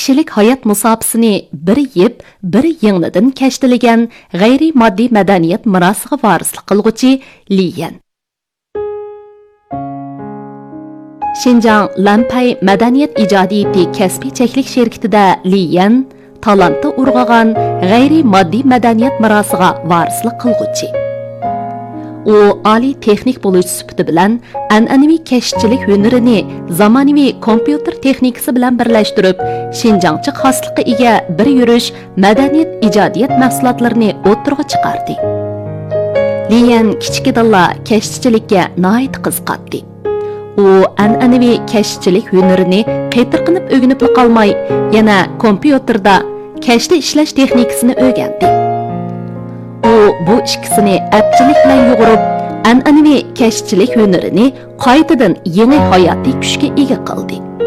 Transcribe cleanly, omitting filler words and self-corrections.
kishilik hayot musofasini bir yeb, bir yengnidan kashtilagan g'ayriy moddiy madaniyat mirosiga varislik qilg'uchi Li Yan. Şinjan Lampay Madaniyat ijodiyati kasbiy cheklik şirketida Li Yan talantni urg'agan g'ayriy moddiy madaniyat mirosiga varislik qilg'uchi. U oliy texnik bo'lish sifati bilan an'anaviy kashfchilik hunarini zamonaviy kompyuter texnikasi bilan birlashtirib, Şinjancha xoslikqa ega bir yurish madaniyat ijodiyat mahsulotlarini o'ttirg'a chiqardi. Li Yan kichikdalla kashfchilikka nihoyat qiziqadi. U an'anaviy kashfchilik hunarini qaytirqinib o'rganib qolmay, yana kompyuterda kashfda ishlash texnikasini o'rgandi. U bu ikkisini apchilik bilan yo'g'irib, an'anaviy kashfchilik hunarini qaytadan yangi hayotiy kuchga ega qildi.